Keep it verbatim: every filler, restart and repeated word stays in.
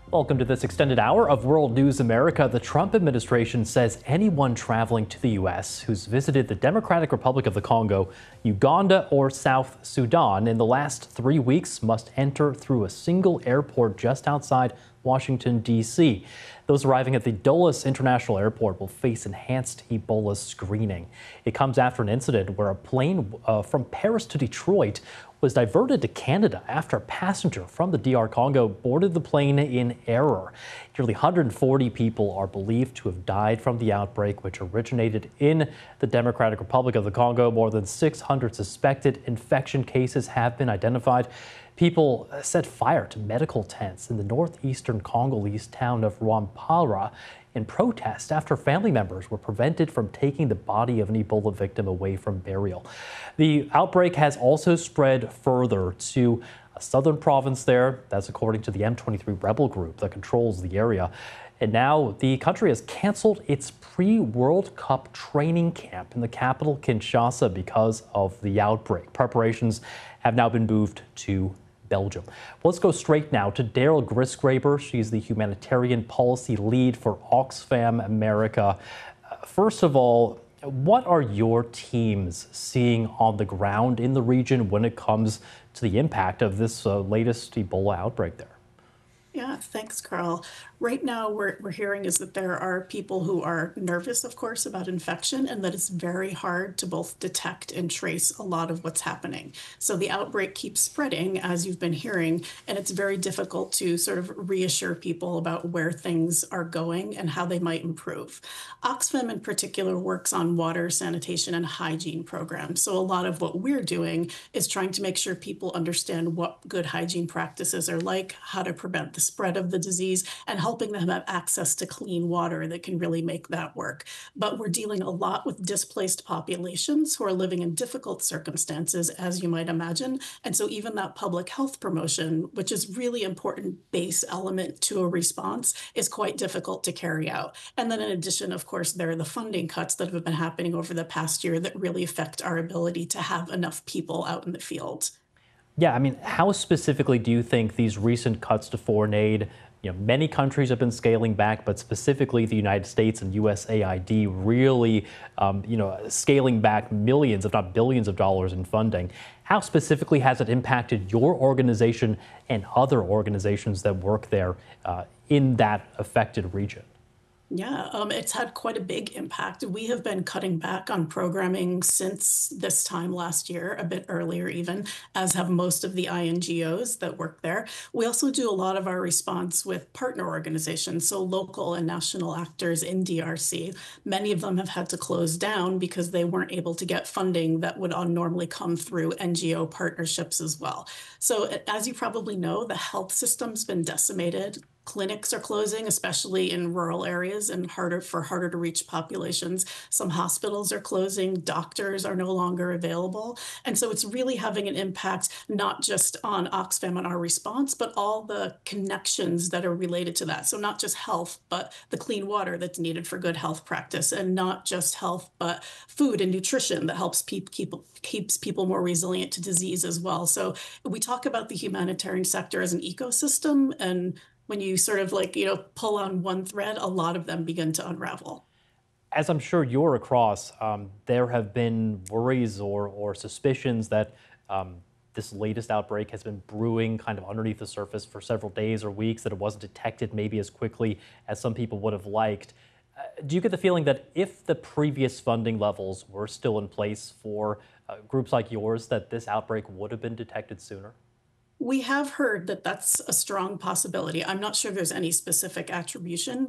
Welcome to this extended hour of World News America. The Trump administration says anyone traveling to the U S who's visited the Democratic Republic of the Congo, Uganda, or South Sudan in the last three weeks must enter through a single airport just outside Washington, D C. Those arriving at the Dulles International Airport will face enhanced Ebola screening. It comes after an incident where a plane uh, from Paris to Detroit was diverted to Canada after a passenger from the D R Congo boarded the plane in error. Nearly one hundred forty people are believed to have died from the outbreak, which originated in the Democratic Republic of the Congo. More than six hundred suspected infection cases have been identified. People set fire to medical tents in the northeastern Congolese town of Rwampara in protest after family members were prevented from taking the body of an Ebola victim away from burial. The outbreak has also spread further to a southern province there. That's according to the M twenty-three rebel group that controls the area. And now the country has canceled its pre-World Cup training camp in the capital, Kinshasa, because of the outbreak. Preparations have now been moved to Belgium. Let's go straight now to Daryl Grisgraber. She's the humanitarian policy lead for Oxfam America. Uh, first of all, what are your teams seeing on the ground in the region when it comes to the impact of this uh, latest Ebola outbreak there? Yeah, thanks, Carl. Right now, we're, we're hearing is that there are people who are nervous, of course, about infection, and that it's very hard to both detect and trace a lot of what's happening. So the outbreak keeps spreading, as you've been hearing, and it's very difficult to sort of reassure people about where things are going and how they might improve. Oxfam, in particular, works on water, sanitation, and hygiene programs. So a lot of what we're doing is trying to make sure people understand what good hygiene practices are like, how to prevent the spread of the disease, and helping them have access to clean water that can really make that work. But we're dealing a lot with displaced populations who are living in difficult circumstances, as you might imagine. And so even that public health promotion, which is really important base element to a response, is quite difficult to carry out. And then in addition, of course, there are the funding cuts that have been happening over the past year that really affect our ability to have enough people out in the field. Yeah, I mean, how specifically do you think these recent cuts to foreign aid, you know, many countries have been scaling back, but specifically the United States and U S A I D really, um, you know, scaling back millions, if not billions of dollars in funding. How specifically has it impacted your organization and other organizations that work there uh, in that affected region? Yeah, um, it's had quite a big impact. We have been cutting back on programming since this time last year, a bit earlier even, as have most of the I N G Os that work there. We also do a lot of our response with partner organizations, so local and national actors in D R C. Many of them have had to close down because they weren't able to get funding that would uh, normally come through N G O partnerships as well. So, a- as you probably know, the health system's been decimated. Clinics are closing, especially in rural areas and harder for harder to reach populations. Some hospitals are closing, doctors are no longer available. And so it's really having an impact not just on Oxfam and our response, but all the connections that are related to that. So not just health, but the clean water that's needed for good health practice, and not just health, but food and nutrition that helps peop keep, keeps people more resilient to disease as well. So we talk about the humanitarian sector as an ecosystem, and when you sort of like, you know, pull on one thread, a lot of them begin to unravel. As I'm sure you're across, um, there have been worries or, or suspicions that um, this latest outbreak has been brewing kind of underneath the surface for several days or weeks, that it wasn't detected maybe as quickly as some people would have liked. Uh, do you get the feeling that if the previous funding levels were still in place for uh, groups like yours, that this outbreak would have been detected sooner? We have heard that that's a strong possibility. I'm not sure there's any specific attribution,